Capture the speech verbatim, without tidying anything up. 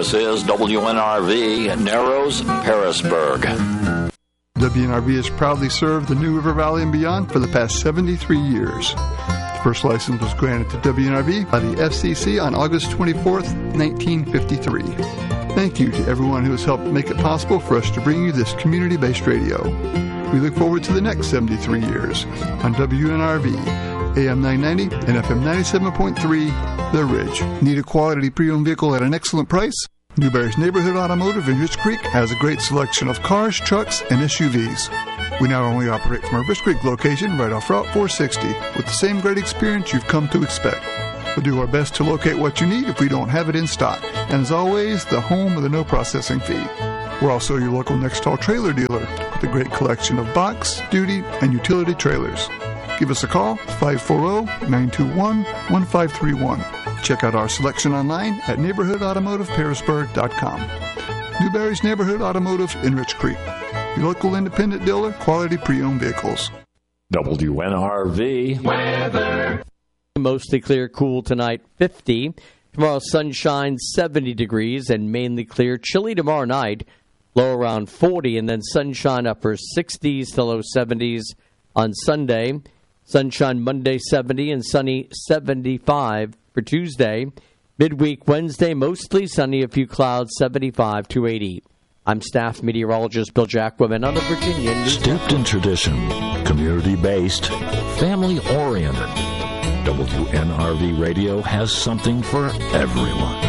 This is W N R V, Narrows, Harrisburg. W N R V has proudly served the New River Valley and beyond for the past seventy-three years. The first license was granted to W N R V by the F C C on August twenty-fourth, nineteen fifty-three. Thank you to everyone who has helped make it possible for us to bring you this community-based radio. We look forward to the next seventy-three years on W N R V, A M nine ninety and F M ninety-seven point three, The Ridge. Need a quality pre-owned vehicle at an excellent price? Newberry's Neighborhood Automotive in Rich Creek has a great selection of cars, trucks, and S U Vs. We not only operate from our Rich Creek location right off Route four sixty with the same great experience you've come to expect. We'll do our best to locate what you need if we don't have it in stock. And as always, the home of the no processing fee. We're also your local Nextall trailer dealer with a great collection of box, duty, and utility trailers. Give us a call, five four zero, nine two one, one five three one. Check out our selection online at neighborhood automotive harrisburg dot com. Newberry's Neighborhood Automotive in Rich Creek. Your local independent dealer, quality pre-owned vehicles. W N R V weather. Mostly clear, cool tonight, fifty. Tomorrow, sunshine, seventy degrees, and mainly clear. Chilly tomorrow night, low around forty, and then sunshine upper sixties to low seventies on Sunday. Sunshine Monday, seventy, and sunny seventy-five for Tuesday. Midweek Wednesday, mostly sunny, a few clouds, seventy-five to eighty. I'm staff meteorologist Bill Jacquemin on the Virginia News. Steeped in tradition, community-based, family-oriented. W N R V Radio has something for everyone.